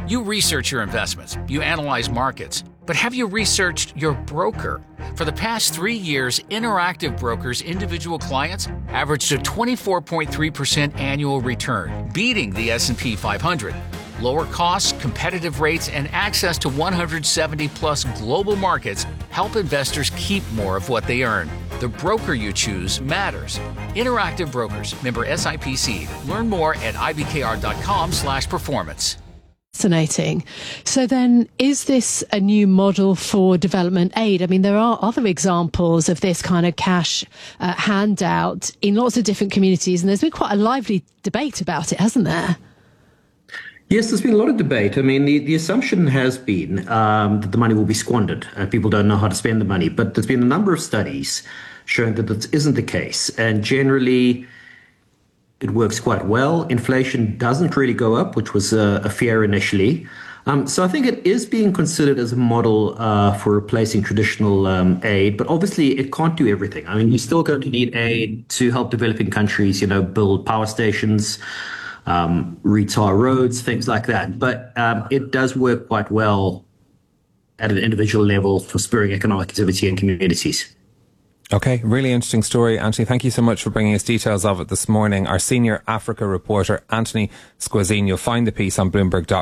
You research your investments, you analyze markets, but have you researched your broker? For the past 3 years, Interactive Brokers' individual clients averaged a 24.3% annual return, beating the S&P 500. Lower costs, competitive rates, and access to 170-plus global markets help investors keep more of what they earn. The broker you choose matters. Interactive Brokers, member SIPC. Learn more at ibkr.com/performance. Fascinating. So then, is this a new model for development aid? I mean, there are other examples of this kind of cash handout in lots of different communities, and there's been quite a lively debate about it, hasn't there? Yes, there's been a lot of debate. I mean, the assumption has been that the money will be squandered. People don't know how to spend the money, but there's been a number of studies showing that this isn't the case. And generally, it works quite well. Inflation doesn't really go up, which was a fear initially. So I think it is being considered as a model for replacing traditional aid, but obviously it can't do everything. I mean, you're still going to need aid to help developing countries, build power stations, retar roads, things like that. But it does work quite well at an individual level for spurring economic activity in communities. Okay, really interesting story. Anthony, thank you so much for bringing us details of it this morning. Our senior Africa reporter, Anthony Squazzin. You'll find the piece on Bloomberg.com.